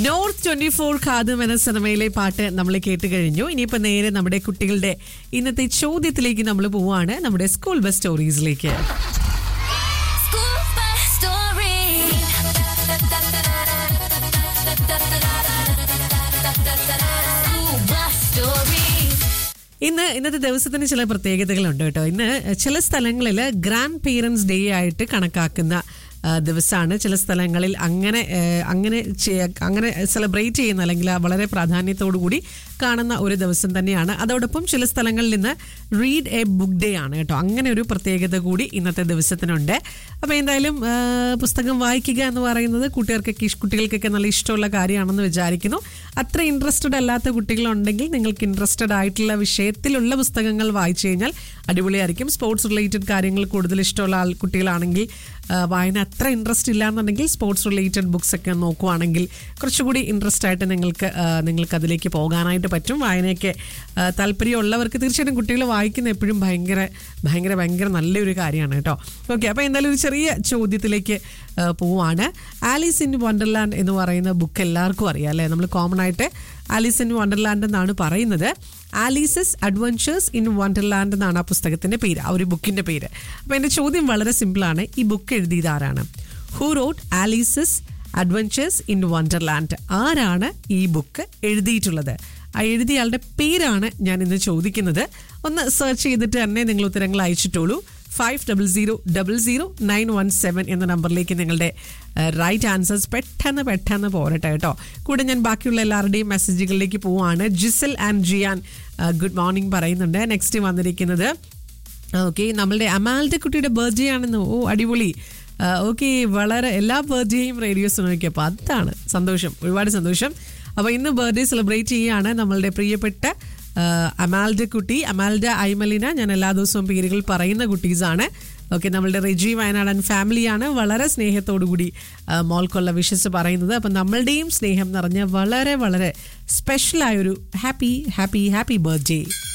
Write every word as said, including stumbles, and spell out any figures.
North twenty four ഖാദം എന്ന സിനിമയിലെ പാട്ട് നമ്മൾ കേട്ട് കഴിഞ്ഞു. ഇനിയിപ്പോ നേരെ നമ്മുടെ കുട്ടികളുടെ ഇന്നത്തെ ചോദ്യത്തിലേക്ക് നമ്മൾ പോവാണ്, നമ്മുടെ സ്കൂൾ ബസ് സ്റ്റോറീസിലേക്ക്. ഇന്ന് ഇന്നത്തെ ദിവസത്തിന് ചില പ്രത്യേകതകളുണ്ട് കേട്ടോ. ഇന്ന് ചില സ്ഥലങ്ങളിൽ ഗ്രാൻഡ് പേരൻസ് ഡേ ആയിട്ട് കണക്കാക്കുന്ന ദിവസമാണ്. ചില സ്ഥലങ്ങളിൽ അങ്ങനെ അങ്ങനെ അങ്ങനെ സെലിബ്രേറ്റ് ചെയ്യുന്ന അല്ലെങ്കിൽ വളരെ പ്രാധാന്യത്തോടു കൂടി കാണുന്ന ഒരു ദിവസം തന്നെയാണ്. അതോടൊപ്പം ചില സ്ഥലങ്ങളിൽ നിന്ന് റീഡ് എ ബുക്ക് ഡേ ആണ് കേട്ടോ. അങ്ങനെ ഒരു പ്രത്യേകത കൂടി ഇന്നത്തെ ദിവസത്തിനുണ്ട്. അപ്പോൾ എന്തായാലും പുസ്തകം വായിക്കുക എന്ന് പറയുന്നത് കുട്ടികൾക്കൊക്കെ കുട്ടികൾക്കൊക്കെ നല്ല ഇഷ്ടമുള്ള കാര്യമാണെന്ന് വിചാരിക്കുന്നു. അത്ര ഇൻട്രസ്റ്റഡ് അല്ലാത്ത കുട്ടികളുണ്ടെങ്കിൽ നിങ്ങൾക്ക് ഇൻട്രസ്റ്റഡ് ആയിട്ടുള്ള വിഷയത്തിലുള്ള പുസ്തകങ്ങൾ വായിച്ചു കഴിഞ്ഞാൽ അടിപൊളിയായിരിക്കും. സ്പോർട്സ് റിലേറ്റഡ് കാര്യങ്ങൾ കൂടുതൽ ഇഷ്ടമുള്ള ആൾ കുട്ടികളാണെങ്കിൽ വായന അത്ര ഇൻട്രസ്റ്റ് ഇല്ലാന്നുണ്ടെങ്കിൽ സ്പോർട്സ് റിലേറ്റഡ് ബുക്സ് ഒക്കെ നോക്കുവാണെങ്കിൽ കുറച്ചുകൂടി ഇൻട്രസ്റ്റ് ആയിട്ട് നിങ്ങൾക്ക് നിങ്ങൾക്ക് അതിലേക്ക് പോകാനായിട്ട് പറ്റും. വായനയൊക്കെ താല്പര്യമുള്ളവർക്ക് തീർച്ചയായിട്ടും കുട്ടികൾ വായിക്കുന്ന എപ്പോഴും ഭയങ്കര ഭയങ്കര ഭയങ്കര നല്ലൊരു കാര്യമാണ് കേട്ടോ. ഓക്കെ, അപ്പോൾ എന്തായാലും ഒരു ചെറിയ ചോദ്യത്തിലേക്ക് പോവാണ്. ആലീസ് ഇൻ വണ്ടർലാൻഡ് എന്ന് പറയുന്ന ബുക്ക് എല്ലാവർക്കും അറിയാം അല്ലേ? നമ്മൾ കോമൺ ആയിട്ട് ആലീസ് ഇൻ വണ്ടർലാൻഡ് എന്നാണ് പറയുന്നത്. ആലീസസ് അഡ്വഞ്ചേഴ്സ് ഇൻ വണ്ടർലാൻഡ് എന്നാണ് ആ പുസ്തകത്തിന്റെ പേര്, ആ ഒരു ബുക്കിന്റെ പേര്. അപ്പോൾ എൻ്റെ ചോദ്യം വളരെ സിമ്പിളാണ്. ഈ ബുക്ക് എഴുതിയത് ആരാണ്? Who rote ആലീസസ് adventures in Wonderland? ആരാണ് ഈ ബുക്ക് എഴുതിയിട്ടുള്ളത്? ആ എഴുതിയയാളുടെ പേരാണ് ഞാൻ ഇന്ന് ചോദിക്കുന്നത്. ഒന്ന് സെർച്ച് ചെയ്തിട്ട് തന്നെ നിങ്ങൾ ഉത്തരങ്ങൾ അയച്ചിട്ടുള്ളൂ. Five double zero double zero nine one seven എന്ന നമ്പറിലേക്ക് നിങ്ങളുടെ റൈറ്റ് ആൻസേഴ്സ് പെട്ടെന്ന് പെട്ടെന്ന് പോരട്ടെ കേട്ടോ. കൂടെ ഞാൻ ബാക്കിയുള്ള എല്ലാവരുടെയും മെസ്സേജുകളിലേക്ക് പോവാണ്. ജിസൽ ആൻഡ് ജിയാൻ ഗുഡ് മോർണിംഗ് പറയുന്നുണ്ട്. നെക്സ്റ്റ് വന്നിരിക്കുന്നത് ഓക്കെ നമ്മളുടെ അമാൽഡ കുട്ടിയുടെ ബർത്ത്ഡേ ആണെന്ന്. ഓ അടിപൊളി. ഓക്കെ, വളരെ എല്ലാ ബർത്ത്ഡേയും റേഡിയോസ് നോക്കി. അപ്പോൾ അതാണ് സന്തോഷം, ഒരുപാട് സന്തോഷം. അപ്പോൾ ഇന്ന് ബർത്ത്ഡേ സെലിബ്രേറ്റ് ചെയ്യുകയാണ് നമ്മളുടെ പ്രിയപ്പെട്ട അമാൽഡ കുട്ടി, അമാൽഡ ഐമലിന. ഞാൻ എല്ലാ ദിവസവും പേരുകൾ പറയുന്ന കുട്ടീസാണ്. ഓക്കെ, നമ്മളുടെ റെജി വയനാട് ആൻഡ് ഫാമിലിയാണ് വളരെ സ്നേഹത്തോടു കൂടി മോൾക്കുള്ള വിഷസ് പറയുന്നത്. അപ്പം നമ്മളുടെയും സ്നേഹം നിറഞ്ഞ വളരെ വളരെ സ്പെഷ്യലായൊരു ഹാപ്പി ഹാപ്പി ഹാപ്പി ബർത്ത്ഡേ.